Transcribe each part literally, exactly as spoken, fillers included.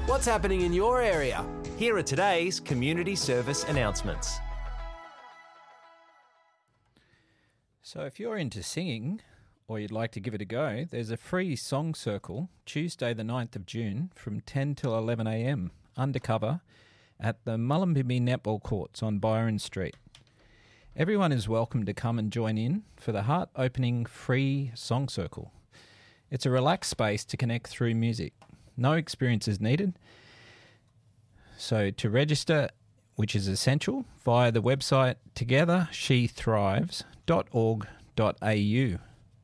What's happening in your area? Here are today's community service announcements. So if you're into singing or you'd like to give it a go, there's a free song circle Tuesday the ninth of June from ten till eleven a m undercover at the Mullumbimby Netball Courts on Byron Street. Everyone is welcome to come and join in for the heart-opening free song circle. It's a relaxed space to connect through music. No experience is needed. So to register, which is essential, via the website together she thrives dot org dot a u.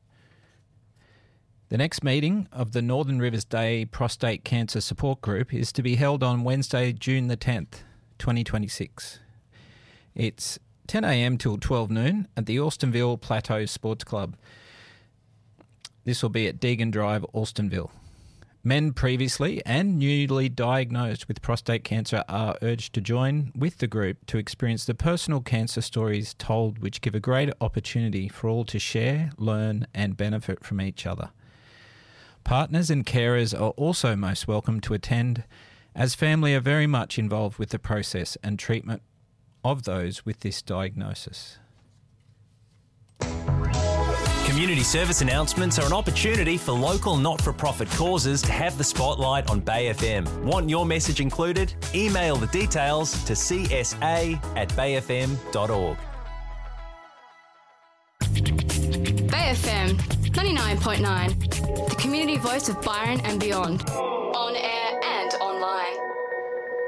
The next meeting of the Northern Rivers Day Prostate Cancer Support Group is to be held on Wednesday, June the tenth, twenty twenty-six. It's ten a m till twelve noon at the Alstonville Plateau Sports Club. This will be at Deegan Drive, Alstonville. Men previously and newly diagnosed with prostate cancer are urged to join with the group to experience the personal cancer stories told, which give a great opportunity for all to share, learn and benefit from each other. Partners and carers are also most welcome to attend, as family are very much involved with the process and treatment of those with this diagnosis. Community service announcements are an opportunity for local not-for-profit causes to have the spotlight on Bay F M. Want your message included? Email the details to c s a at bay f m dot org. Bay F M ninety-nine point nine, the community voice of Byron and beyond.